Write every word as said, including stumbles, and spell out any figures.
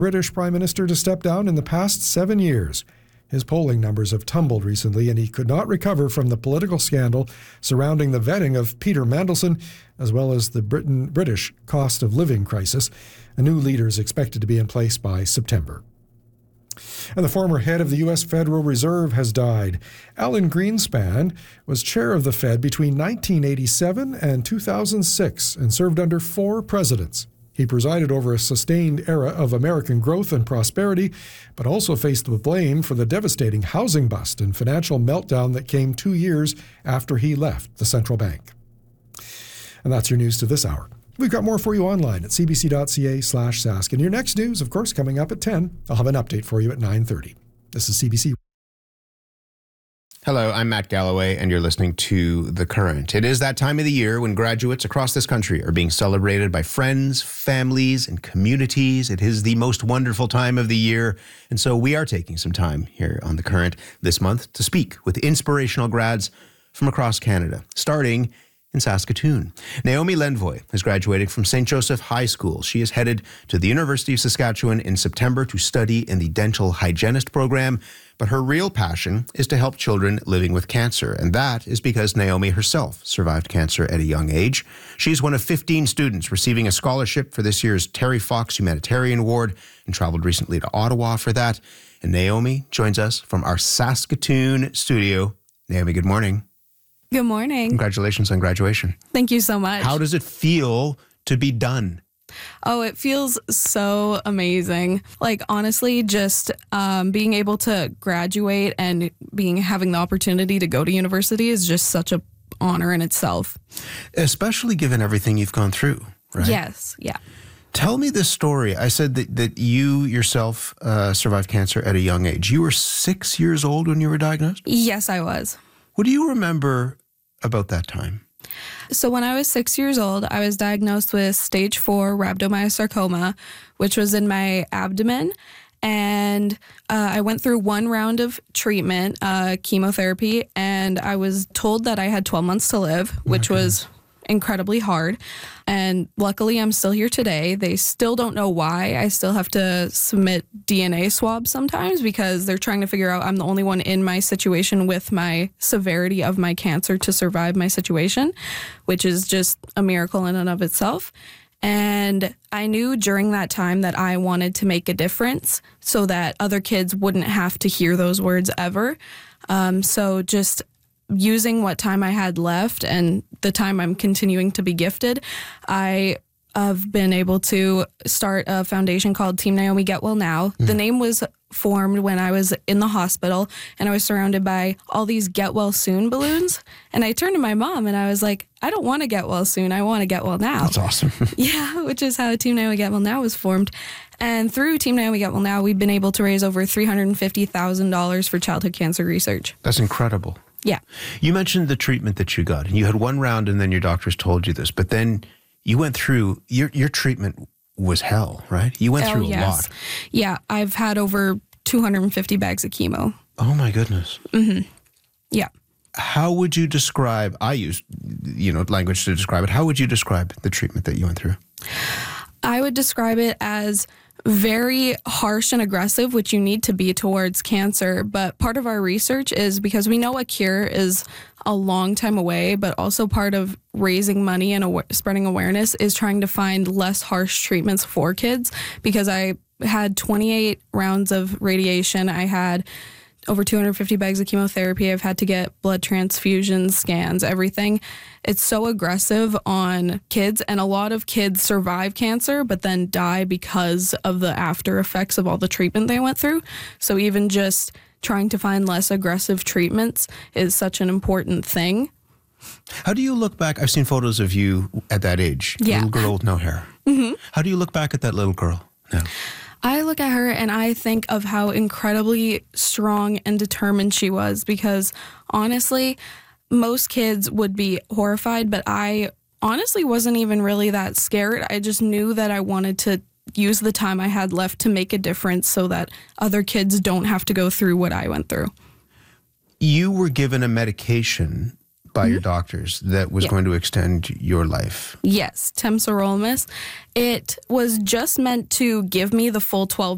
British Prime Minister to step down in the past seven years. His polling numbers have tumbled recently, and he could not recover from the political scandal surrounding the vetting of Peter Mandelson, as well as the Britain, British cost of living crisis. A new leader is expected to be in place by September. And the former head of the U S Federal Reserve has died. Alan Greenspan was chair of the Fed between nineteen eighty-seven and two thousand six and served under four presidents. He presided over a sustained era of American growth and prosperity, but also faced the blame for the devastating housing bust and financial meltdown that came two years after he left the central bank. And that's your news to this hour. We've got more for you online at cbc.ca slash Sask. And your next news, of course, coming up at ten. I'll have an update for you at nine thirty. This is C B C. Hello, I'm Matt Galloway, and you're listening to The Current. It is that time of the year when graduates across this country are being celebrated by friends, families, and communities. It is the most wonderful time of the year, and so we are taking some time here on The Current this month to speak with inspirational grads from across Canada, starting in Saskatoon. Naomi Lenvoy has graduated from Saint Joseph High School. She is headed to the University of Saskatchewan in September to study in the dental hygienist program, but her real passion is to help children living with cancer, and that is because Naomi herself survived cancer at a young age. She's one of fifteen students receiving a scholarship for this year's Terry Fox Humanitarian Award and traveled recently to Ottawa for that. And Naomi joins us from our Saskatoon studio. Naomi, good morning. Good morning. Congratulations on graduation. Thank you so much. How does it feel to be done? Oh, it feels so amazing. Like, honestly, just um, being able to graduate and being having the opportunity to go to university is just such an honor in itself. Especially given everything you've gone through, right? Yes, yeah. Tell me this story. I said that, that you yourself uh, survived cancer at a young age. You were six years old when you were diagnosed? Yes, I was. What do you remember about that time? So when I was six years old, I was diagnosed with stage four rhabdomyosarcoma, which was in my abdomen. And uh, I went through one round of treatment, uh, chemotherapy, and I was told that I had twelve months to live, which okay. was incredibly hard. And luckily, I'm still here today. They still don't know why. I still have to submit D N A swabs sometimes because they're trying to figure out I'm the only one in my situation with my severity of my cancer to survive my situation, which is just a miracle in and of itself. And I knew during that time that I wanted to make a difference so that other kids wouldn't have to hear those words ever. Um, so just using what time I had left and the time I'm continuing to be gifted, I have been able to start a foundation called Team Naomi Get Well Now. Mm. The name was formed when I was in the hospital and I was surrounded by all these Get Well Soon balloons. And I turned to my mom and I was like, I don't want to get well soon. I want to get well now. That's awesome. Yeah, which is how Team Naomi Get Well Now was formed. And through Team Naomi Get Well Now, we've been able to raise over three hundred fifty thousand dollars for childhood cancer research. That's incredible. Yeah. You mentioned the treatment that you got, and you had one round and then your doctors told you this, but then you went through, your your treatment was hell, right? You went oh, through a yes. lot. Yeah, I've had over two hundred fifty bags of chemo. Oh my goodness. Mm-hmm. Yeah. How would you describe, I use, you know, language to describe it, how would you describe the treatment that you went through? I would describe it as very harsh and aggressive, which you need to be towards cancer. But part of our research is because we know a cure is a long time away, but also part of raising money and aw- spreading awareness is trying to find less harsh treatments for kids. Because I had twenty-eight rounds of radiation. I had over two hundred fifty bags of chemotherapy. I've had to get blood transfusions, scans, everything. It's so aggressive on kids, and a lot of kids survive cancer but then die because of the after effects of all the treatment they went through. So even just trying to find less aggressive treatments is such an important thing. How do you look back? I've seen photos of you at that age, yeah. little girl with no hair. Mm-hmm. How do you look back at that little girl now? I look at her and I think of how incredibly strong and determined she was, because honestly, most kids would be horrified, but I honestly wasn't even really that scared. I just knew that I wanted to use the time I had left to make a difference so that other kids don't have to go through what I went through. You were given a medication by mm-hmm. your doctors that was yeah. going to extend your life. Yes, temsirolimus. It was just meant to give me the full twelve